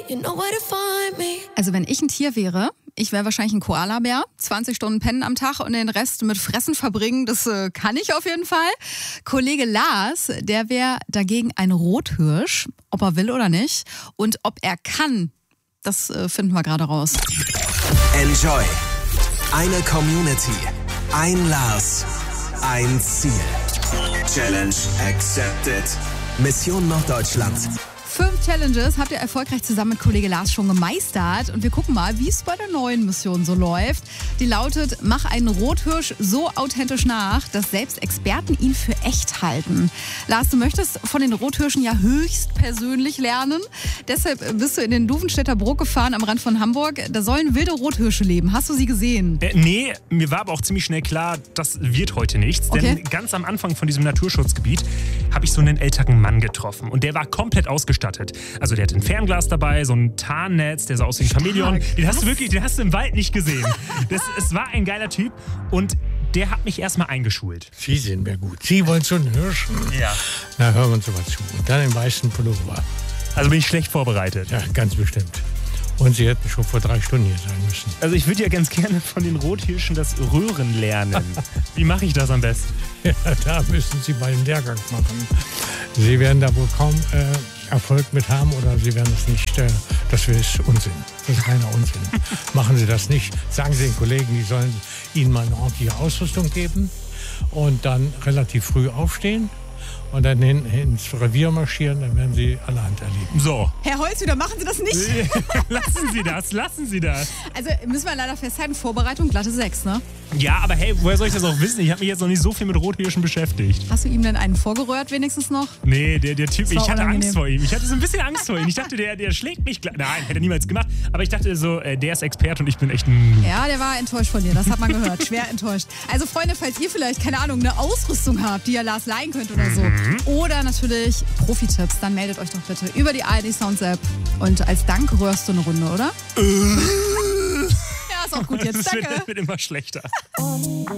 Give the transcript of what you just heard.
Also wenn ich ein Tier wäre, ich wäre wahrscheinlich ein Koalabär. 20 Stunden pennen am Tag und den Rest mit Fressen verbringen, das kann ich auf jeden Fall. Kollege Lars, der wäre dagegen ein Rothirsch, ob er will oder nicht. Und ob er kann, das finden wir gerade raus. Enjoy. Eine Community. Ein Lars. Ein Ziel. Challenge accepted. Mission Norddeutschland. 5 Challenges habt ihr erfolgreich zusammen mit Kollege Lars schon gemeistert. Und wir gucken mal, wie es bei der neuen Mission so läuft. Die lautet, mach einen Rothirsch so authentisch nach, dass selbst Experten ihn für echt halten. Lars, du möchtest von den Rothirschen ja höchst persönlich lernen. Deshalb bist du in den Duvenstädter Bruck gefahren am Rand von Hamburg. Da sollen wilde Rothirsche leben. Hast du sie gesehen? Nee, mir war aber auch ziemlich schnell klar, das wird heute nichts. Okay. Denn ganz am Anfang von diesem Naturschutzgebiet habe ich so einen älteren Mann getroffen. Und der war komplett ausgestattet. Also der hat ein Fernglas dabei, so ein Tarnnetz, der sah aus wie ein Chamäleon. Den hast du im Wald nicht gesehen. Es war ein geiler Typ und der hat mich erstmal eingeschult. Sie sind mir gut. Sie wollen so einen Hirschen? Ja. Na, hören wir uns mal zu. Und dann im weißen Pullover. Also bin ich schlecht vorbereitet. Ja, ganz bestimmt. Und Sie hätten schon vor 3 Stunden hier sein müssen. Also ich würde ja ganz gerne von den Rothirschen das Röhren lernen. Wie mache ich das am besten? Ja, da müssen Sie mal einen Lehrgang machen. Sie werden da wohl kaum Erfolg mit haben oder Sie werden es nicht. Das ist Unsinn. Das ist reiner Unsinn. Machen Sie das nicht. Sagen Sie den Kollegen, die sollen Ihnen mal eine ordentliche Ausrüstung geben und dann relativ früh aufstehen. Und dann ins Revier marschieren, dann werden Sie allerhand erleben. So. Herr Holzhüter, machen Sie das nicht? Lassen Sie das. Also müssen wir leider festhalten, Vorbereitung glatte 6, ne? Ja, aber hey, woher soll ich das auch wissen? Ich habe mich jetzt noch nicht so viel mit Rothirschen beschäftigt. Hast du ihm denn einen vorgerührt wenigstens noch? Nee, der Typ, ich hatte unangenehm. Angst vor ihm. Ich hatte so ein bisschen Angst vor ihm. Ich dachte, der schlägt mich gleich. Nein, hätte er niemals gemacht. Aber ich dachte so, der ist Experte und ich bin echt ein... Ja, der war enttäuscht von dir, das hat man gehört. Schwer enttäuscht. Also Freunde, falls ihr vielleicht, keine Ahnung, eine Ausrüstung habt, die ihr Lars leihen könnt oder so. Oder natürlich Profi-Tipps, dann meldet euch doch bitte über die ARD Sounds App. Und als Dank rührst du eine Runde, oder? Ja, ist auch gut jetzt. Danke. Das wird immer schlechter.